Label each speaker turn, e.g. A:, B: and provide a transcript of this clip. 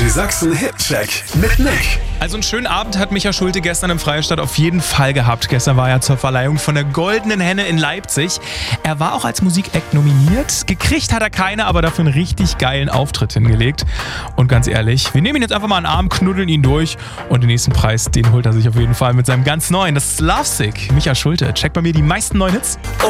A: Sachsen-Hit-Check mit Nick.
B: Also einen schönen Abend hat Micha Schulte gestern im Freistaat auf jeden Fall gehabt. Gestern war er zur Verleihung von der Goldenen Henne in Leipzig. Er war auch als Musikact nominiert. Gekriegt hat er keine, aber dafür einen richtig geilen Auftritt hingelegt. Und ganz ehrlich, wir nehmen ihn jetzt einfach mal in den Arm, knuddeln ihn durch und den nächsten Preis, den holt er sich auf jeden Fall mit seinem ganz neuen. Das ist Lovesick. Micha Schulte, checkt bei mir die meisten neuen Hits.